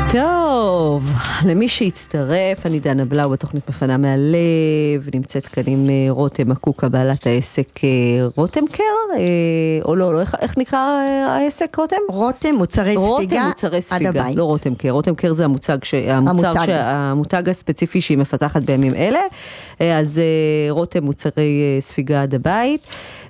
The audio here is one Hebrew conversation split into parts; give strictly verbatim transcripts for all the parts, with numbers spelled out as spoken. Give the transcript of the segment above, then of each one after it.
טוב, למי שהצטרף, אני דנה בלאו בתוכנית מפנה מהלב, נמצאת כאן עם רותם הקוקה, בעלת העסק רותם קר, או לא, לא, איך, איך נקרא העסק רותם? רותם מוצרי ספיגה, רותם מוצרי ספיגה, עד הבית. לא רותם קר, רותם קר זה המוצג, ש, המוצר המותג. ש, המותג הספציפי שהיא מפתחת בימים אלה, אז רותם מוצרי ספיגה עד הבית,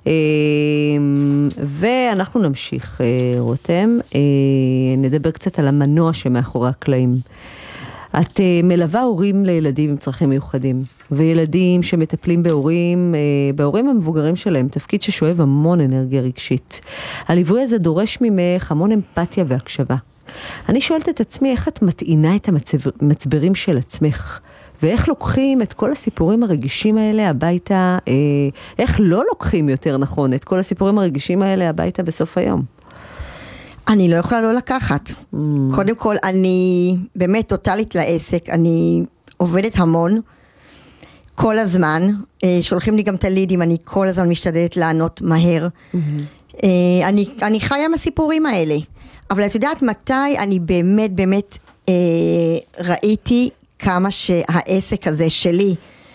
ואנחנו נמשיך רותם, נדבר קצת על המנוע שמאחורי הקלעים. את מלווה הורים לילדים עם צרכים מיוחדים, וילדים שמטפלים בהורים, בהורים המבוגרים שלהם, תפקיד ששואב המון אנרגיה רגשית. הליווי הזה דורש ממך המון אמפתיה והקשבה. אני שואלת את עצמי, איך את מטעינה את המצברים של עצמך? ואיך לוקחים את כל הסיפורים הרגישים האלה הביתה, איך לא לוקחים יותר נכון את כל הסיפורים הרגישים האלה הביתה בסוף היום? אני לא יכולה לא לקחת. Mm. קודם כל, אני באמת טוטלית לעסק, אני עובדת המון, כל הזמן, שולחים לי גם את הלידים, אני כל הזמן משתדלת לענות מהר. Mm-hmm. אני, אני חיה עם הסיפורים האלה, אבל את יודעת מתי אני באמת באמת ראיתי כמה שהעסק הזה שלי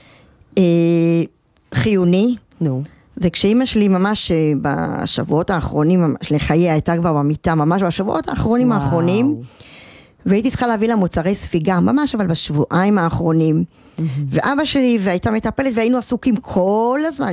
חיוני. נו. No. זה כשאימא שלי ממש בשבועות האחרונים, לחיי הייתה כבר במיטה, ממש בשבועות האחרונים וואו. האחרונים, והייתי צריכה להביא לה מוצרי ספיגה, ממש אבל בשבועיים האחרונים, mm-hmm. ואבא שלי והייתה מטפלת והיינו עסוקים כל הזמן,